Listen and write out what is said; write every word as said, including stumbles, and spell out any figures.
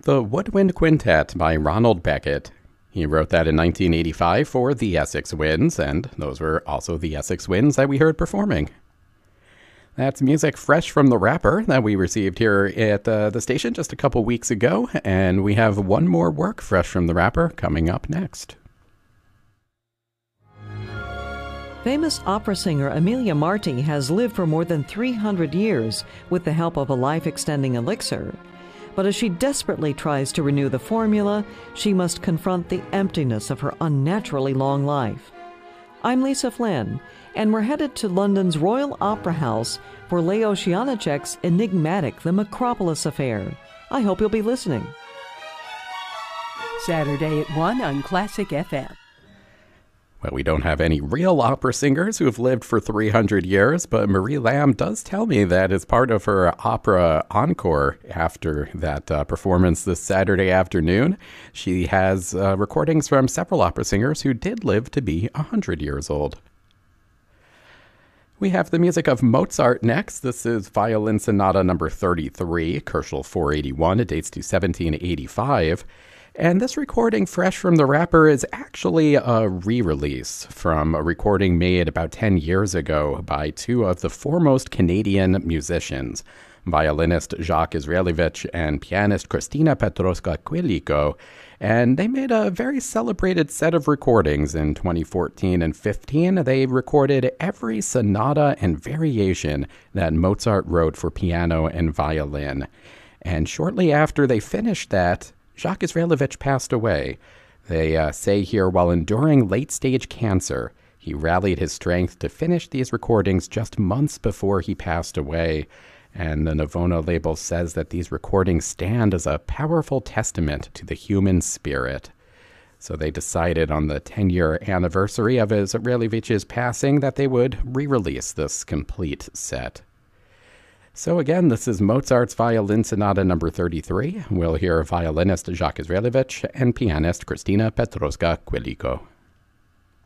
The Woodwind Quintet by Ronald Beckett. He wrote that in nineteen eighty-five for the Essex Winds, and those were also the Essex Winds that we heard performing. That's music fresh from the wrapper that we received here at uh, the station just a couple weeks ago, and we have one more work fresh from the wrapper coming up next. Famous opera singer Emilia Marti has lived for more than three hundred years with the help of a life-extending elixir. But as she desperately tries to renew the formula, she must confront the emptiness of her unnaturally long life. I'm Lisa Flynn, and we're headed to London's Royal Opera House for Leo Janáček's enigmatic The Macropolis Affair. I hope you'll be listening. Saturday at one on Classic F M. Well, we don't have any real opera singers who have lived for three hundred years, but Marie Lamb does tell me that as part of her opera encore after that uh, performance this Saturday afternoon, she has uh, recordings from several opera singers who did live to be one hundred years old. We have the music of Mozart next. This is Violin Sonata number thirty-three, Koelschel four eighty-one. It dates to seventeen eighty-five. And this recording, fresh from the wrapper, is actually a re-release from a recording made about ten years ago by two of the foremost Canadian musicians, violinist Jacques Israelevich and pianist Kristina Petrovska-Kwiliko. And they made a very celebrated set of recordings in twenty fourteen and fifteen. They recorded every sonata and variation that Mozart wrote for piano and violin. And shortly after they finished that, Jacques Israelevich passed away. They uh, say here, while enduring late-stage cancer, he rallied his strength to finish these recordings just months before he passed away. And the Navona label says that these recordings stand as a powerful testament to the human spirit. So they decided on the ten-year anniversary of Israelevich's passing that they would re-release this complete set. So again, this is Mozart's Violin Sonata number thirty-three. We'll hear violinist Jacques Israelevich and pianist Kristina Petrovska-Kwiliko.